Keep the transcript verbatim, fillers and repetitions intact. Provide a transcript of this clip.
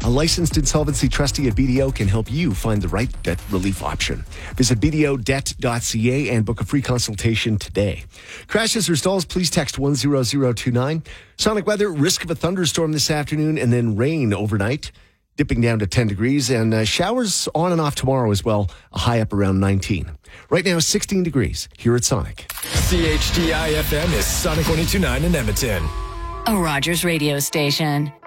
A licensed insolvency trustee at B D O can help you find the right debt relief option. Visit b d o debt dot c a and book a free consultation today. Crashes or stalls, please text one zero zero two nine. Sonic weather, risk of a thunderstorm this afternoon and then rain overnight, dipping down to ten degrees, and uh, showers on and off tomorrow as well, a high up around nineteen. Right now, sixteen degrees here at Sonic. C H D I F M is Sonic one oh two point nine in Edmonton. A Rogers radio station.